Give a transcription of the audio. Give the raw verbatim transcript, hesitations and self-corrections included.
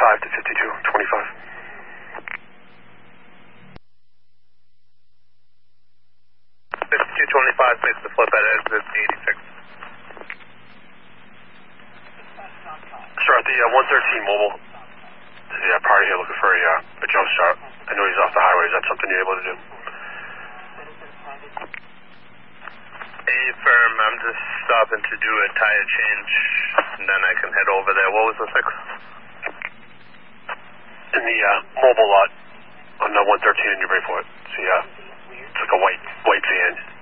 five to fifty-two twenty-five. fifty-two twenty-five, face the flip at exit eighty-six. Sir, at the uh, one thirteen mobile, yeah, party here looking for a, uh, a jump start. I know he's off the highway. Is that something you're able to do? Hey, firm, I'm just stopping to do a tire change, and then I can head over there. What was the six? In the uh, mobile lot on the one thirteen in New Braeport. See, uh, it's like a white, white van.